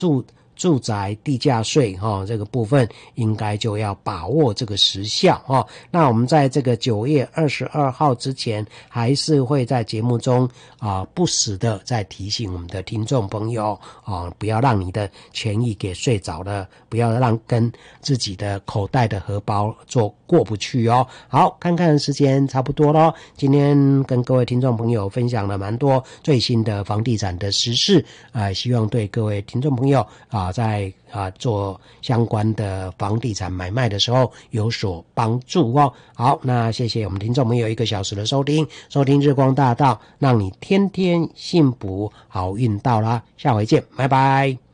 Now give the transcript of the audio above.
住宅地价税这个部分应该就要把握这个时效那我们在这个9月22号之前，还是会在节目中不时的再提醒我们的听众朋友不要让你的权益给睡着了，不要让跟自己的口袋的荷包做过不去好，看看时间差不多咯，今天跟各位听众朋友分享了蛮多最新的房地产的时事希望对各位听众朋友在做相关的房地产买卖的时候有所帮助好，那谢谢我们听众朋友1个小时的收听日光大道，让你天天幸福好运到啦，下回见，拜拜。